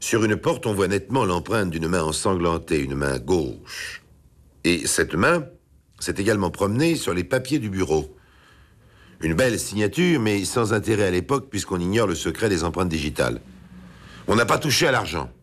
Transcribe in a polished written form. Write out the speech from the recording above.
Sur une porte, on voit nettement l'empreinte d'une main ensanglantée, une main gauche. Et cette main s'est également promenée sur les papiers du bureau. Une belle signature, mais sans intérêt à l'époque, puisqu'on ignore le secret des empreintes digitales. On n'a pas touché à l'argent.